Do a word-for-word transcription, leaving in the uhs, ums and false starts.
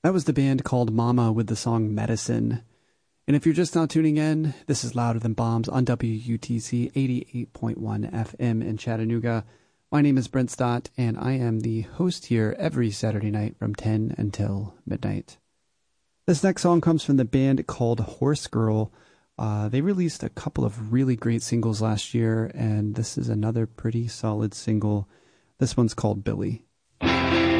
That was the band called Mama with the song Medicine. And if you're just now tuning in, this is Louder Than Bombs on W U T C eighty-eight point one F M in Chattanooga. My name is Brent Stott, and I am the host here every Saturday night from ten until midnight. This next song comes from the band called Horse Girl. Uh, they released a couple of really great singles last year, and this is another pretty solid single. This one's called Billy.